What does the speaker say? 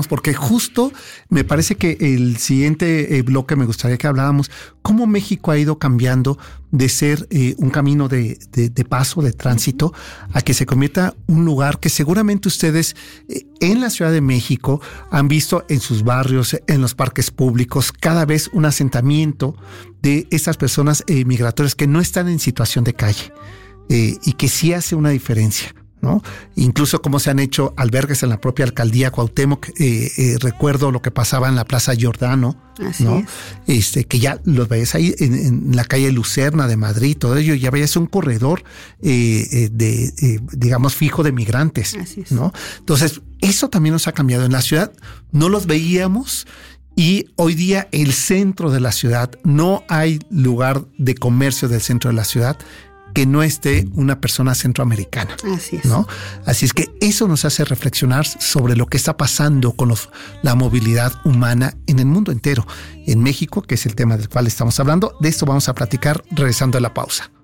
porque justo me parece que el siguiente bloque me gustaría que habláramos cómo México ha ido cambiando de ser un camino de paso, de tránsito, a que se convierta un lugar que seguramente ustedes en la Ciudad de México han visto en sus barrios, en los parques públicos, cada vez un asentamiento de estas personas migratorias que no están en situación de calle y que sí hace una diferencia, ¿no? Incluso cómo se han hecho albergues en la propia alcaldía Cuauhtémoc. Recuerdo lo que pasaba en la Plaza Giordano, así ¿no? Es. Que ya los veías ahí en la calle Lucerna de Madrid, todo ello, ya veías un corredor digamos fijo de migrantes, así es. ¿no? Entonces, eso también nos ha cambiado. En la ciudad no los veíamos. Y hoy día el centro de la ciudad, no hay lugar de comercio del centro de la ciudad que no esté una persona centroamericana. Así es. ¿No? Así es que eso nos hace reflexionar sobre lo que está pasando con la movilidad humana en el mundo entero. En México, que es el tema del cual estamos hablando, de esto vamos a platicar regresando a la pausa.